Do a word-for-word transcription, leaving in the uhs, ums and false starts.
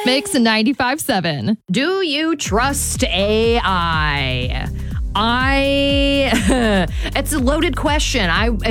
Mix ninety-five seven. Do you trust A I? I, it's a loaded question. I